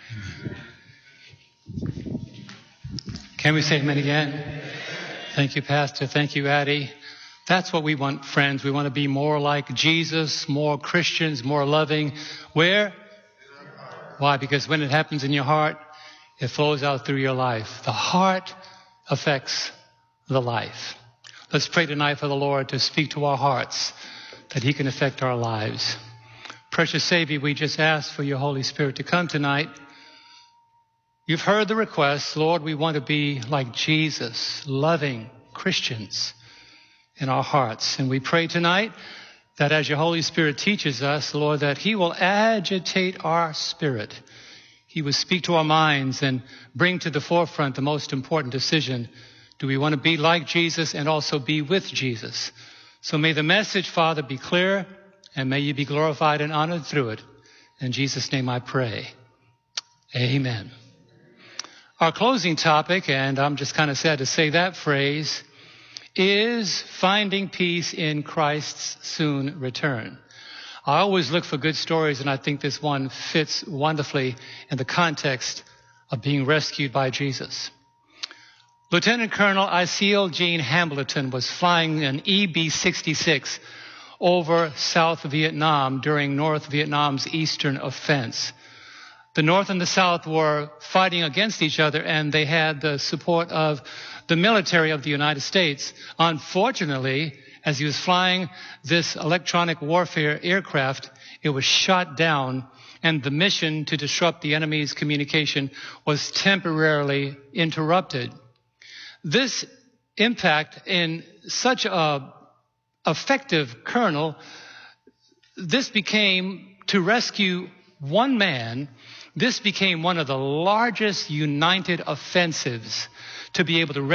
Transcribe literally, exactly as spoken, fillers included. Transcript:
Can we say amen again? Thank you, Pastor. Thank you, Addie. That's what we want, friends. We want to be more like Jesus, more Christians, more loving. Where? Why? Because when it happens in your heart, it flows out through your life. The heart affects the life. Let's pray tonight for the Lord to speak to our hearts, that he can affect our lives. Precious Savior, we just ask for your Holy Spirit to come tonight. You've heard the request. Lord, we want to be like Jesus, loving Christians in our hearts. And we pray tonight that as your Holy Spirit teaches us, Lord, that he will agitate our spirit. He will speak to our minds and bring to the forefront the most important decision. Do we want to be like Jesus and also be with Jesus? So may the message, Father, be clear, and may you be glorified and honored through it. In Jesus' name I pray. Amen. Our closing topic, and I'm just kind of sad to say that phrase, is finding peace in Christ's soon return. I always look for good stories, and I think this one fits wonderfully in the context of being rescued by Jesus. Lieutenant Colonel Iseal Gene Hambleton was flying an E B sixty-six over South Vietnam during North Vietnam's Eastern Offense. The North and the South were fighting against each other, and they had the support of the military of the United States. Unfortunately, as he was flying this electronic warfare aircraft, it was shot down, and the mission to disrupt the enemy's communication was temporarily interrupted. This impact in such a effective colonel, this became, to rescue one man, this became one of the largest united offensives to be able to